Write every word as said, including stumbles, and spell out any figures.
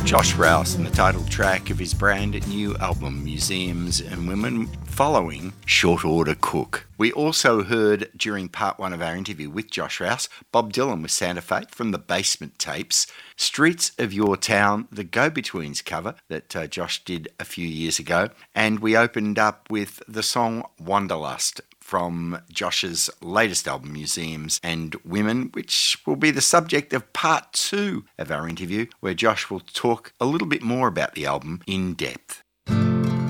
Josh Rouse and the title track of his brand new album Museums and Women, following Short Order Cook. We also heard during part one of our interview with Josh Rouse, Bob Dylan with Santa Fe from the Basement Tapes, Streets of Your Town, the Go-Betweens cover that uh, Josh did a few years ago, and we opened up with the song Wanderlust from Josh's latest album, Museums and Women, which will be the subject of part two of our interview, where Josh will talk a little bit more about the album in depth.